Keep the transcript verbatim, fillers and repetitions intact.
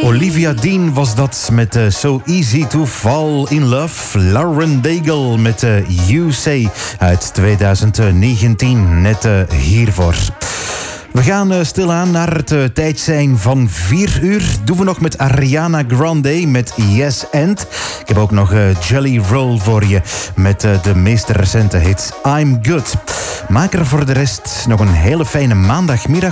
Olivia Dean was dat met uh, So Easy to Fall in Love. Lauren Daigle met uh, You Say uit twintig negentien, net uh, hiervoor. We gaan uh, stilaan naar het uh, tijd zijn van vier uur. Doen we nog met Ariana Grande met Yes And. Ik heb ook nog uh, Jelly Roll voor je met uh, de meest recente hit I'm Good. Maak er voor de rest nog een hele fijne maandagmiddag